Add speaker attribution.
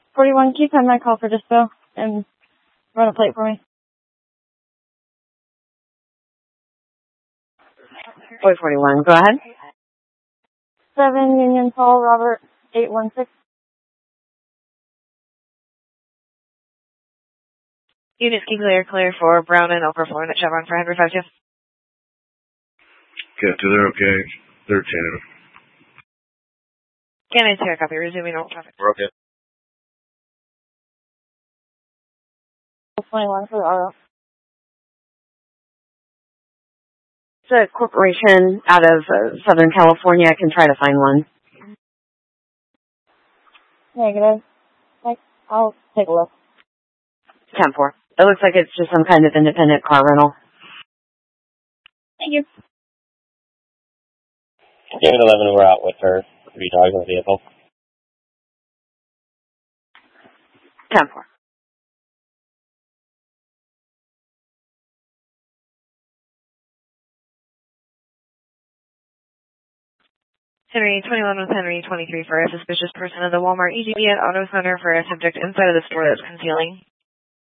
Speaker 1: 41, keep on my call for dispo and run a plate for me.
Speaker 2: Boy 41, go ahead.
Speaker 1: 7 Union Paul Robert 816.
Speaker 3: Units clear for Brown and overflowing at Chevron for Henry 52.
Speaker 4: Okay, they're okay. 13.
Speaker 3: Canada Sierra copy, resuming normal traffic.
Speaker 4: We're okay.
Speaker 1: 21 for the RO.
Speaker 2: It's a corporation out of Southern California. I can try to find one.
Speaker 1: Negative. I'll take a look.
Speaker 2: 10-4. It looks like it's just some kind of independent car rental.
Speaker 1: Thank you.
Speaker 5: Unit 11, we're out with her. 3 dogs in the vehicle.
Speaker 2: 10-4.
Speaker 3: Henry 21 with Henry 23 for a suspicious person at the Walmart EGB at Auto Center for a subject inside of the store that's concealing.